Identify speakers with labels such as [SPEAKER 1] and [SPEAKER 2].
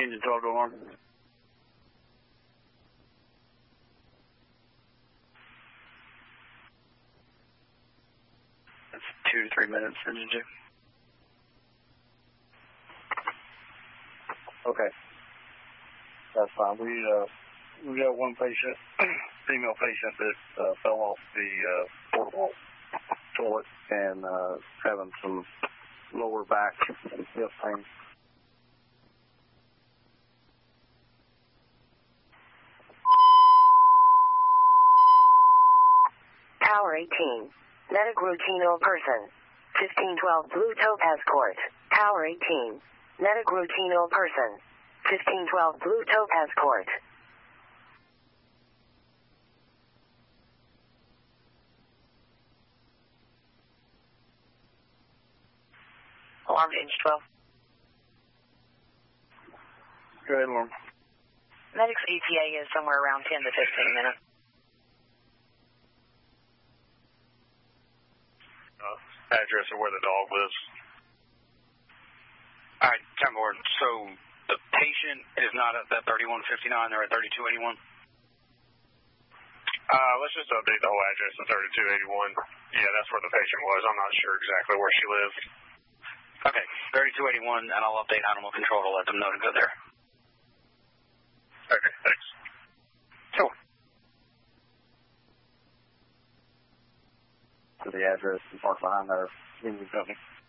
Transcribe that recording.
[SPEAKER 1] Engine 12 to alarm. That's 2 to 3 minutes, engine 2. Okay. That's fine. We got one patient, female patient that fell off the portable toilet and having some lower back and hip pain.
[SPEAKER 2] Tower 18. Medic Routino person. 1512 Blue Topaz Court. Tower 18. Medic Routino person. 1512 Blue Topaz Court. Alarm to Engine 12.
[SPEAKER 1] Go ahead, alarm.
[SPEAKER 2] Medic's ETA is somewhere around 10 to 15 minutes.
[SPEAKER 3] Address of where the dog lives.
[SPEAKER 4] All right, 10 board. So the patient is not at that 3159, they're at 3281?
[SPEAKER 3] Let's just update the whole address to 3281. Yeah, that's where the patient was. I'm not sure exactly where she lives.
[SPEAKER 4] Okay, 3281, and I'll update animal control to let them know to go there.
[SPEAKER 3] Okay, thanks.
[SPEAKER 4] Sure.
[SPEAKER 1] To the address and park behind our engine company.